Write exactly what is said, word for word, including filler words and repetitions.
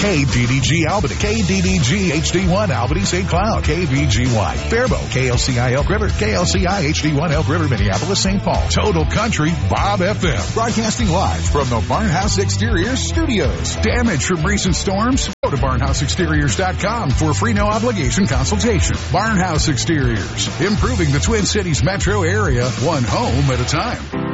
K D D G Albany, K D D G H D one Albany Saint Cloud, K V G Y Faribault, K L C I Elk River, K L C I H D one Elk River, Minneapolis, Saint Paul. Total Country Bob F M. Broadcasting live from the Barnhouse Exteriors studios. Damage from recent storms? Go to barnhouse exteriors dot com for free no obligation consultation. Barnhouse Exteriors, improving the Twin Cities metro area one home at a time.